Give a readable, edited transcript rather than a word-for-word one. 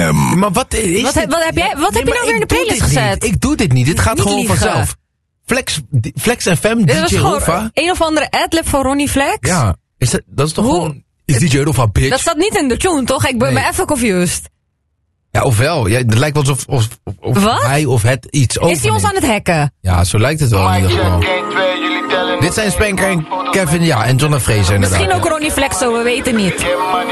Maar wat is Wat heb je nou weer in de playlist gezet? Ik doe dit niet. Dit gaat Niet gewoon liegen. vanzelf. Flex FM, Dit DJ was gewoon Hoffa. een of andere adlib van Ronnie Flex. Ja, dat is toch gewoon... Is DJ Hoffa, bitch? Dat staat niet in de tune, toch? Ik ben me even confused. Ja, ofwel. Ja, het lijkt wel alsof Wat? hij of het iets overneemt. Is hij ons aan het hacken? Ja, zo lijkt het wel in ieder geval. Dit zijn Spanker en Kevin, ja, en John en Fraser inderdaad. Misschien ook Ronnie Flex, zo, we weten niet.